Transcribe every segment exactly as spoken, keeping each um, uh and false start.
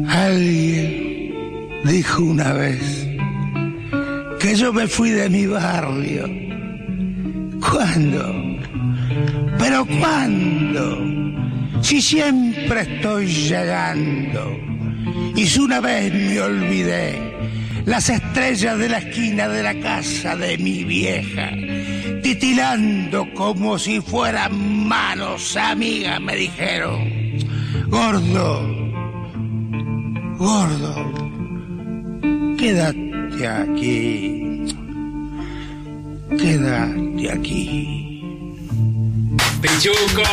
Alguien dijo una vez que yo me fui de mi barrio. ¿Cuándo? ¿Pero cuándo? Si siempre estoy llegando. Y si una vez me olvidé las estrellas de la esquina de la casa de mi vieja, titilando como si fueran manos amigas, me dijeron: gordo, gordo, quédate aquí, quédate aquí. ¡Pichuco!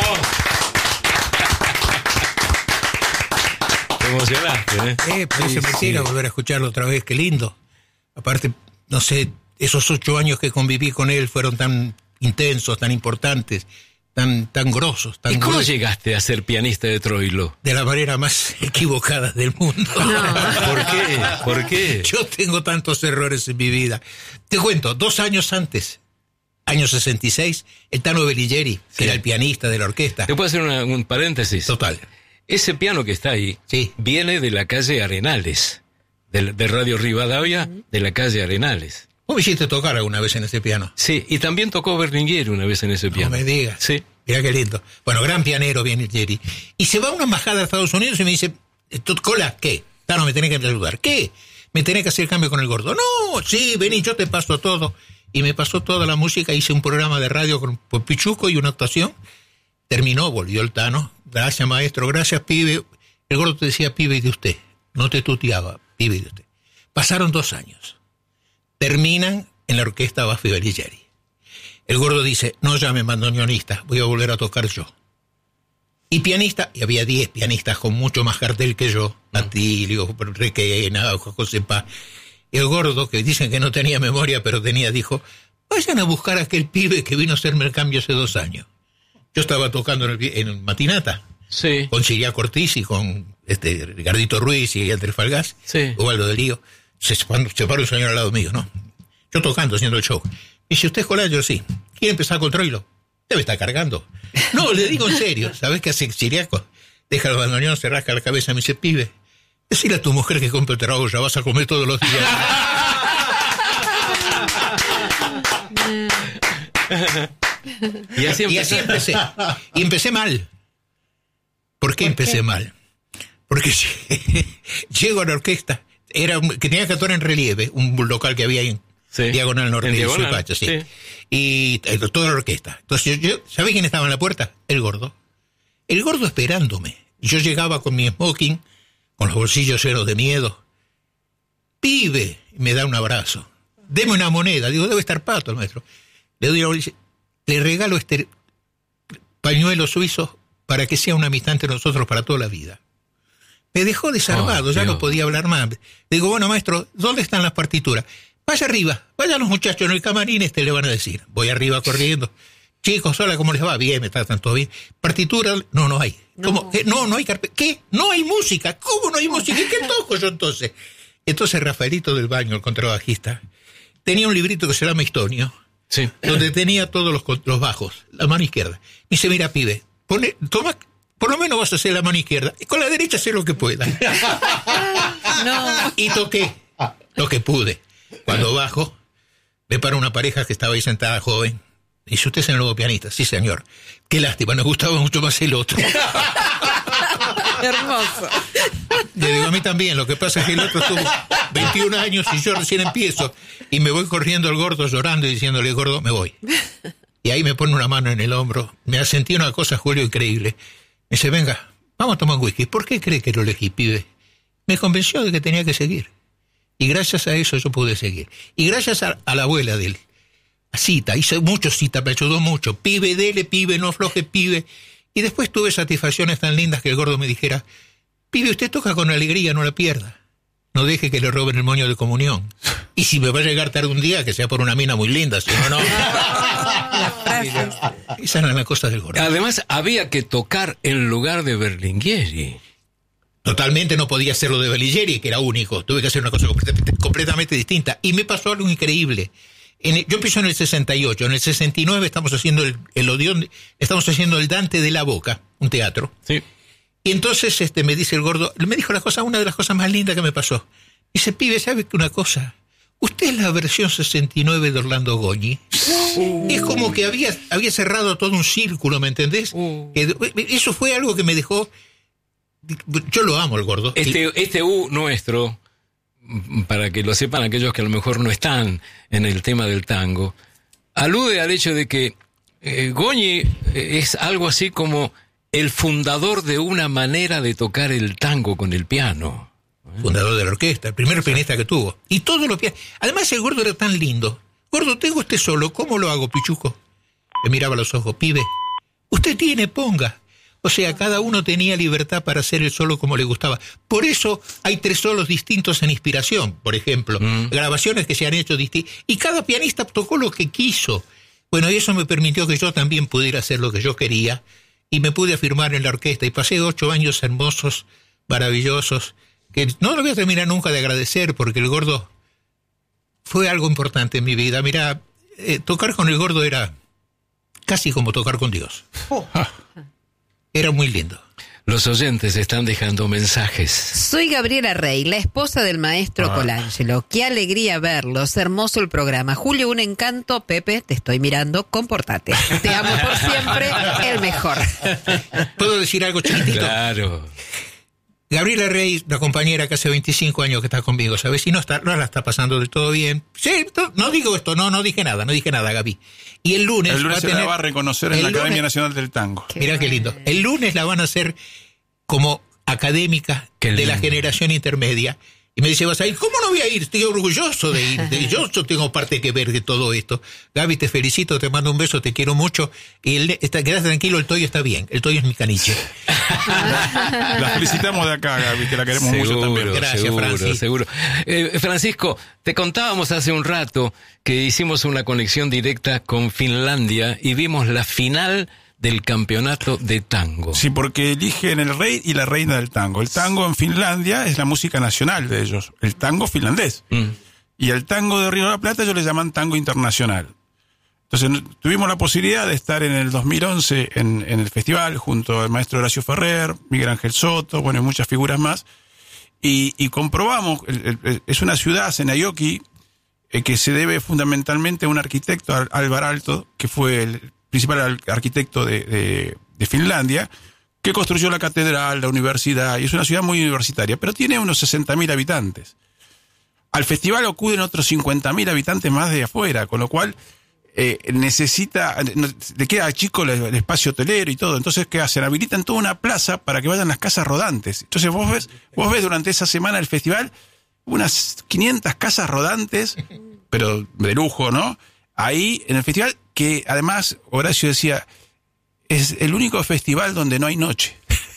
Te emocionaste, ¿eh? Eh, parece Sí, mentira sí. volver a escucharlo otra vez, qué lindo. Aparte, no sé, esos ocho años que conviví con él fueron tan intensos, tan importantes, tan, tan grosos, tan ¿Y cómo gruesos. llegaste a ser pianista de Troilo? De la manera más equivocada del mundo. ¿Por qué? ¿Por qué? Yo tengo tantos errores en mi vida. Te cuento, dos años antes, año sesenta y seis, el Tano Belligieri, que Sí. era el pianista de la orquesta. ¿Te puedo hacer una- un paréntesis? Total. Ese piano que está ahí Sí. viene de la calle Arenales, de, de Radio Rivadavia, de la calle Arenales. Vos me hiciste tocar alguna vez en ese piano. Sí, y también tocó Berlinguer una vez en ese piano. No me digas. Sí. Mirá qué lindo. Bueno, gran pianero Belligieri. Y se va a una embajada a Estados Unidos y me dice: Cola, ¿qué? Tano, me tenés que ayudar. ¿Qué? Me tenés que hacer cambio con el gordo. No, sí, vení, yo te paso todo. Y me pasó toda la música, hice un programa de radio con, con Pichuco y una actuación. Terminó, volvió el Tano. Gracias, maestro, gracias, pibe. El gordo te decía pibe de usted. No te tuteaba, pibe de usted. Pasaron dos años. Terminan en la orquesta Baffi Belligieri. El gordo dice: no llame bandoneonista, voy a volver a tocar yo. Y pianista, y había diez pianistas con mucho más cartel que yo, Atilio, Requena, José Paz. Y el gordo, que dicen que no tenía memoria, pero tenía, dijo: vayan a buscar a aquel pibe que vino a hacerme el cambio hace dos años. Yo estaba tocando en, el, en Matinata, Sí. con Siria Cortés y con este Ricardito Ruiz y Andrés Falgás, Sí. Ubaldo de Lío. Se, cuando se paró un señor al lado mío, ¿no? Yo tocando, haciendo el show. Y si usted es Colayo, sí. ¿Quiere empezar con Troilo? Debe estar cargando. No, le digo en serio. ¿Sabes qué hace Siriaco? Deja el bandoneón, se rasca la cabeza, me dice: pibe, decile a tu mujer que compre otra olla, vas a comer todos los días. Y así Y así empezó. empecé. Y empecé mal. ¿Por qué empecé mal? Porque llego a la orquesta, era un- que tenía que actuar en Relieve, un local que había en Sí. Diagonal Norte En de Diagonal, Suipacha, sí. sí. Y eh, toda la orquesta. Entonces yo, ¿sabés quién estaba en la puerta? El gordo. El gordo esperándome. Yo llegaba con mi smoking, con los bolsillos llenos de miedo. Pibe, me da un abrazo. Deme una moneda. Digo, debe estar pato el maestro. Le doy la bolsa, le regalo este pañuelo suizo para que sea una amistad entre nosotros para toda la vida. Me dejó desarmado, Oh, ya Dios. no podía hablar más. Le digo: bueno, maestro, ¿dónde están las partituras? Vaya arriba, vayan los muchachos en el camarín, este le van a decir. Voy arriba corriendo. Chicos, hola, ¿cómo les va? Bien, me tratan todo bien. Partitura, no, no hay. ¿Cómo? ¿Qué? No, no hay carpeta. ¿Qué? No hay música. ¿Cómo no hay música? ¿Y qué toco yo entonces? Entonces Rafaelito del Baño, el contrabajista, tenía un librito que se llama Histonio, Sí. donde tenía todos los, con- los bajos, la mano izquierda. Me dice: mira, pibe, pone, toma, por lo menos vas a hacer la mano izquierda, y con la derecha haz lo que pueda. No. Y toqué lo que pude. Cuando bajo, me para una pareja que estaba ahí sentada, joven. Dice: ¿usted es el nuevo pianista? Sí, señor. Qué lástima, nos gustaba mucho más el otro. Hermoso. Le digo: a mí también, lo que pasa es que el otro tuvo veintiún años y yo recién empiezo. Y me voy corriendo al gordo llorando y diciéndole: gordo, me voy. Y ahí me pone una mano en el hombro. Me sentí una cosa, Julio, increíble. Me dice: venga, vamos a tomar un whisky. ¿Por qué cree que lo elegí, pibe? Me convenció de que tenía que seguir. Y gracias a eso yo pude seguir. Y gracias a, a la abuela de él, a Cita, hice mucho Cita, me ayudó mucho. Pibe, dele, pibe, no afloje, pibe. Y después tuve satisfacciones tan lindas que el gordo me dijera: pibe, usted toca con alegría, no la pierda. No deje que le roben el moño de comunión. Y si me va a llegar tarde un día, que sea por una mina muy linda, si no, no. Las frases. Esa era la cosa del gordo. Además, había que tocar en lugar de Berlingueri. Totalmente no podía hacer lo de Belligieri, que era único. Tuve que hacer una cosa completamente, completamente distinta. Y me pasó algo increíble. En el, yo empecé en el sesenta y ocho. En el sesenta y nueve estamos haciendo el, el Odeón, estamos haciendo el Dante de la Boca, un teatro. Sí. Y entonces este, me dice el gordo, me dijo la cosa, una de las cosas más lindas que me pasó. Dice, pibe, ¿sabe que una cosa? Usted es la versión sesenta y nueve de Orlando Goñi. Uh. Es como que había, había cerrado todo un círculo, ¿me entendés? Uh. Eso fue algo que me dejó... Yo lo amo, el gordo. Este, este U nuestro, para que lo sepan aquellos que a lo mejor no están en el tema del tango, alude al hecho de que eh, Goñi es algo así como el fundador de una manera de tocar el tango con el piano. Fundador de la orquesta, el primer pianista que tuvo. Y todos los pianistas. Además, el gordo era tan lindo. Gordo, tengo este solo, ¿cómo lo hago, Pichuco? Me miraba a los ojos, pibe. Usted tiene, ponga. O sea, cada uno tenía libertad para hacer el solo como le gustaba. Por eso hay tres solos distintos en Inspiración, por ejemplo. Mm. Grabaciones que se han hecho distintas. Y cada pianista tocó lo que quiso. Bueno, y eso me permitió que yo también pudiera hacer lo que yo quería. Y me pude afirmar en la orquesta. Y pasé ocho años hermosos, maravillosos, que no lo voy a terminar nunca de agradecer, porque el gordo fue algo importante en mi vida. Mirá, eh, tocar con el gordo era casi como tocar con Dios. Oh. Era muy lindo. Los oyentes están dejando mensajes. Soy Gabriela Rey, la esposa del maestro ah. Colangelo. Qué alegría verlos, hermoso el programa. Julio, un encanto. Pepe, te estoy mirando, compórtate. Te amo por siempre, el mejor. ¿Puedo decir algo chiquitito? Claro. Gabriela Rey, la compañera que hace veinticinco años que está conmigo, ¿sabes? Y no, está, no la está pasando del todo bien. Sí, no, no digo esto, no, no dije nada, no dije nada, Gaby. Y el lunes... El lunes va a se tener, la va a reconocer en la lunes, Academia Nacional del Tango. Mirá qué lindo. El lunes la van a hacer como académica de la generación intermedia. Y me dice, vas a ir, ¿cómo no voy a ir? Estoy orgulloso de ir. De, yo, yo tengo parte que ver de todo esto. Gaby, te felicito, te mando un beso, te quiero mucho. Y el, está, quédate tranquilo, el Toyo está bien. El Toyo es mi caniche. La felicitamos de acá, Gaby, que la queremos seguro, mucho también. Gracias, seguro, Francis. Seguro. Eh, Francisco, te contábamos hace un rato que hicimos una conexión directa con Finlandia y vimos la final del campeonato de tango. Sí, porque eligen el rey y la reina del tango. El tango en Finlandia es la música nacional de ellos, el tango finlandés. Mm. Y el tango de Río de la Plata ellos le llaman tango internacional. Entonces tuvimos la posibilidad de estar en el dos mil once en, en el festival junto al maestro Horacio Ferrer, Miguel Ángel Soto, bueno, y muchas figuras más. Y, y comprobamos, el, el, es una ciudad, Seinäjoki, eh, que se debe fundamentalmente a un arquitecto, Alvar Aalto, que fue el principal arquitecto de, de, de Finlandia, que construyó la catedral, la universidad, y es una ciudad muy universitaria, pero tiene unos sesenta mil habitantes. Al festival acuden otros cincuenta mil habitantes más de afuera, con lo cual eh, necesita, le queda chico el, el espacio hotelero y todo. Entonces, ¿qué hacen? Habilitan toda una plaza para que vayan las casas rodantes. Entonces vos ves, vos ves durante esa semana del festival unas quinientas casas rodantes, pero de lujo, ¿no? Ahí en el festival, que además Horacio decía, es el único festival donde no hay noche.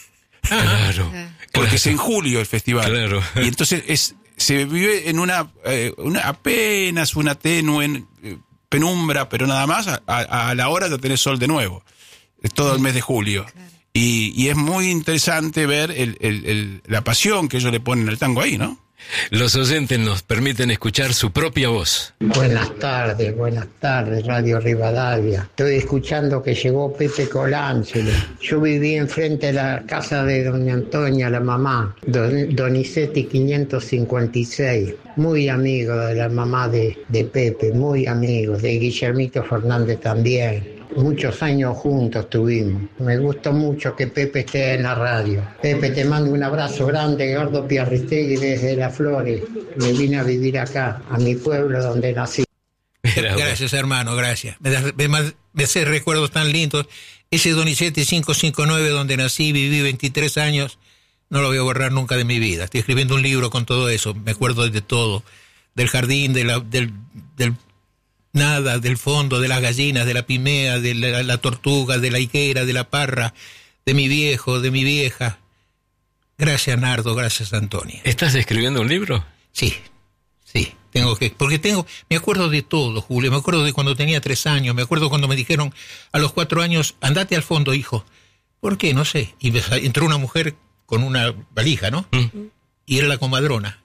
Claro. Porque claro. es en julio el festival. Claro. Y entonces es se vive en una, eh, una apenas una tenue eh, penumbra, pero nada más, a, a, a la hora ya tenés sol de nuevo. Es todo el mes de julio. Claro. Y, y es muy interesante ver el, el, el, la pasión que ellos le ponen al tango ahí, ¿no? Los oyentes nos permiten escuchar su propia voz. Buenas tardes, buenas tardes, Radio Rivadavia. Estoy escuchando que llegó Pepe Colangelo. Yo viví enfrente de la casa de doña Antonia, la mamá, Don, Donizetti quinientos cincuenta y seis. Muy amigo de la mamá de, de Pepe, muy amigo, de Guillermito Fernández también. Muchos años juntos tuvimos. Me gusta mucho que Pepe esté en la radio. Pepe, te mando un abrazo grande, Gordo Piarristegui desde Las Flores. Me vine a vivir acá, a mi pueblo donde nací. Gracias, hermano, gracias. Me, da, me, me hace recuerdos tan lindos. Ese Donizetti quinientos cincuenta y nueve donde nací, viví veintitrés años, no lo voy a borrar nunca de mi vida. Estoy escribiendo un libro con todo eso. Me acuerdo de todo. Del jardín, de la, del... del nada, del fondo, de las gallinas, de la pimea, de la, la tortuga, de la higuera, de la parra, de mi viejo, de mi vieja. Gracias, Nardo, gracias, Antonia. ¿Estás escribiendo un libro? Sí, sí, tengo que, porque tengo, me acuerdo de todo, Julio, me acuerdo de cuando tenía tres años, me acuerdo cuando me dijeron a los cuatro años, andate al fondo, hijo. ¿Por qué? No sé. Y entró una mujer con una valija, ¿no? Mm. Y era la comadrona.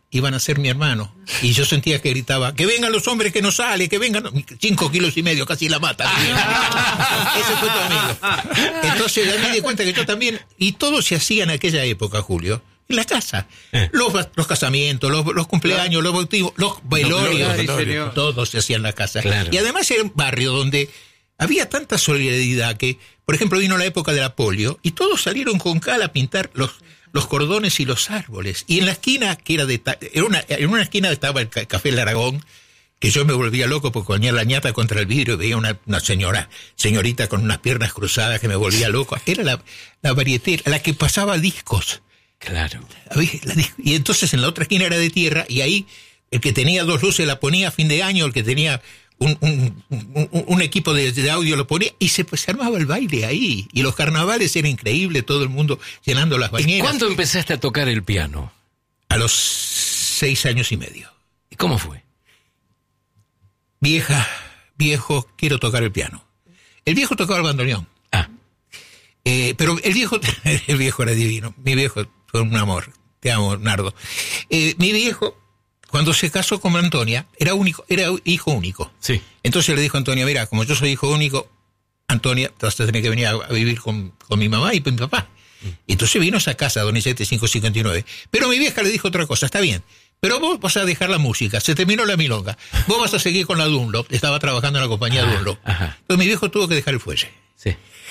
iban a ser mi hermano. Y yo sentía que gritaba, que vengan los hombres que no sale, que vengan. Cinco kilos y medio, casi la mata. Ese fue tu amigo. Entonces ya me di cuenta que yo también, y todo se hacía en aquella época, Julio, en la casa. Los, los casamientos, los, los cumpleaños, los bautismos, los velorios, no, no, todo se hacía en la casa. Claro. Y además era un barrio donde había tanta solidaridad que, por ejemplo, vino la época de la polio y todos salieron con cal a pintar los, los cordones y los árboles. Y en la esquina, que era de era una, en una esquina estaba el Café El Aragón, que yo me volvía loco porque ponía la ñata contra el vidrio y veía una, una señora, señorita con unas piernas cruzadas que me volvía loco. Era la, la varietera, la que pasaba discos. Claro. Y entonces en la otra esquina era de tierra y ahí el que tenía dos luces la ponía a fin de año, el que tenía un, un, un, un equipo de, de audio lo ponía y se, pues, se armaba el baile ahí. Y los carnavales era increíble, todo el mundo llenando las bañeras. ¿Y cuándo empezaste a tocar el piano? A los seis años y medio. ¿Y cómo fue? Vieja, viejo, quiero tocar el piano. El viejo tocaba el bandoneón. Ah. Eh, pero el viejo, el viejo era divino. Mi viejo fue un amor. Te amo, Nardo. Eh, mi viejo, cuando se casó con Antonia, era único, era hijo único. Sí. Entonces le dijo a Antonia, mira, como yo soy hijo único, Antonia, te vas a tener que venir a, a vivir con, con mi mamá y con mi papá. Mm. Y entonces vino a esa casa, Donizete cinco cincuenta y nueve. Pero mi vieja le dijo otra cosa, está bien, pero vos vas a dejar la música, se terminó la milonga, vos vas a seguir con la Dunlop, estaba trabajando en la compañía ah, Dunlop. Ajá. Entonces mi viejo tuvo que dejar el fuelle. Sí.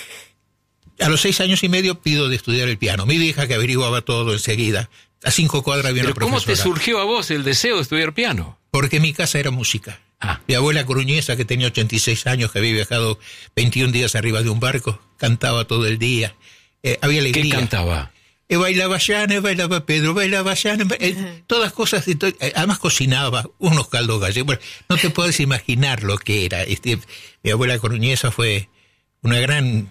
A los seis años y medio pido de estudiar el piano. Mi vieja que averiguaba todo enseguida. A cinco cuadras había una profesora. ¿Cómo te surgió a vos el deseo de estudiar piano? Porque mi casa era música. Ah. Mi abuela coruñesa, que tenía ochenta y seis años, que había viajado veintiún días arriba de un barco, cantaba todo el día. Eh, había alegría. ¿Qué cantaba? Eh, bailaba Llana, bailaba Pedro, bailaba Llana, eh, todas cosas. Eh, además cocinaba unos caldos gallegos. Bueno, no te puedes imaginar lo que era. Este, mi abuela coruñesa fue una gran...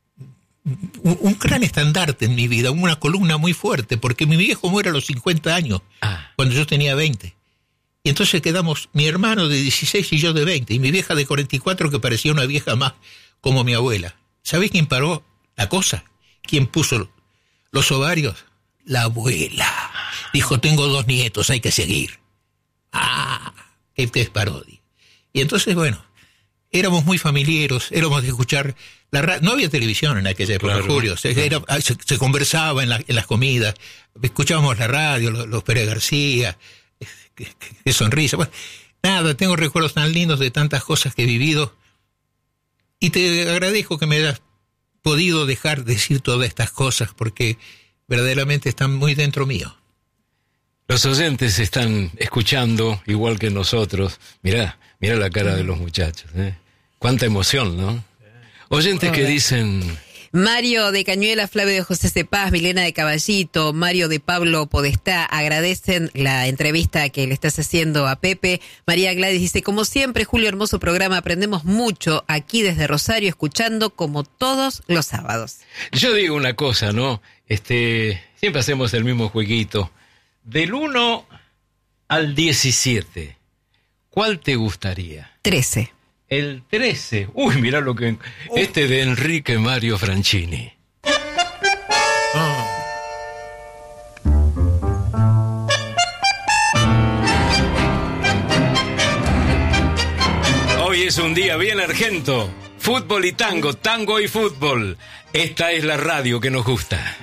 Un, un gran estandarte en mi vida, una columna muy fuerte, porque mi viejo muere a los cincuenta años, ah. cuando yo tenía veinte. Y entonces quedamos mi hermano de dieciséis y yo de veinte, y mi vieja de cuarenta y cuatro que parecía una vieja más como mi abuela. ¿Sabés quién paró la cosa? ¿Quién puso los ovarios? La abuela. Dijo, tengo dos nietos, hay que seguir. Ah, qué parodia. Y entonces, bueno, éramos muy familiares, éramos de escuchar la radio. No había televisión en aquella época, claro, Julio. Se, era, se, se conversaba en, la, en las comidas, escuchábamos la radio, los, los Pérez García, qué, qué, qué sonrisa. Bueno, nada, tengo recuerdos tan lindos de tantas cosas que he vivido. Y te agradezco que me hayas podido dejar decir todas estas cosas, porque verdaderamente están muy dentro mío. Los oyentes están escuchando igual que nosotros. Mirá, mirá la cara de los muchachos, ¿eh? Cuánta emoción, ¿no? Oyentes que dicen... Mario de Cañuela, Flavio de José Cepaz, Milena de Caballito, Mario de Pablo Podestá agradecen la entrevista que le estás haciendo a Pepe. María Gladys dice, como siempre, Julio, hermoso programa, aprendemos mucho aquí desde Rosario, escuchando como todos los sábados. Yo digo una cosa, ¿no? Este, siempre hacemos el mismo jueguito. Del uno al diecisiete, ¿cuál te gustaría? trece. El trece. Uy, mirá lo que... Oh. Este de Enrique Mario Franchini. Oh. Hoy es un día bien argento. Fútbol y tango, tango y fútbol. Esta es la radio que nos gusta.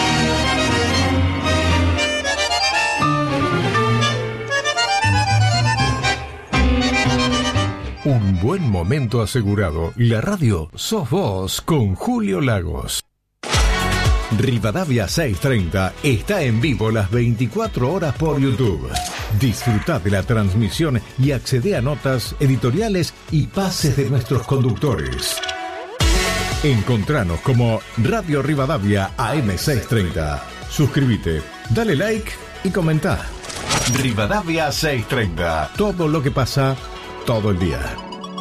Un buen momento asegurado. La radio sos vos con Julio Lagos. Rivadavia seiscientos treinta está en vivo las veinticuatro horas por YouTube. Disfrutá de la transmisión y accedé a notas, editoriales y pases de nuestros conductores. Encontranos como Radio Rivadavia A M seiscientos treinta. Suscríbete, dale like y comentá. Rivadavia seiscientos treinta. Todo lo que pasa todo el día.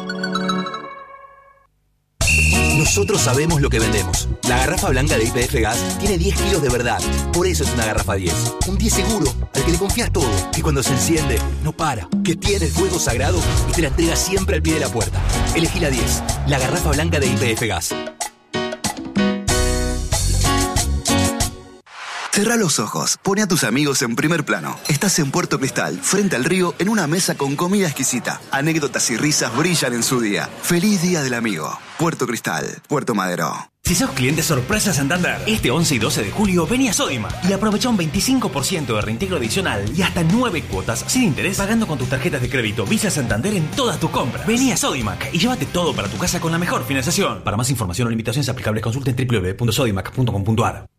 Nosotros sabemos lo que vendemos. La garrafa blanca de Y P F Gas tiene diez kilos de verdad. Por eso es una garrafa diez. Un diez seguro, al que le confías todo. Que cuando se enciende, no para. Que tiene el fuego sagrado y te la entrega siempre al pie de la puerta. Elegí la diez. La garrafa blanca de Y P F Gas. Cerrá los ojos, pone a tus amigos en primer plano. Estás en Puerto Cristal, frente al río, en una mesa con comida exquisita. Anécdotas y risas brillan en su día. Feliz Día del Amigo. Puerto Cristal, Puerto Madero. Si sos cliente sorpresa Santander, este once y doce de julio vení a Sodimac y aprovecha un veinticinco por ciento de reintegro adicional y hasta nueve cuotas sin interés pagando con tus tarjetas de crédito Visa Santander en todas tus compras. Vení a Sodimac y llévate todo para tu casa con la mejor financiación. Para más información o limitaciones aplicables consulten doble u doble u doble u punto sodimac punto com punto a r.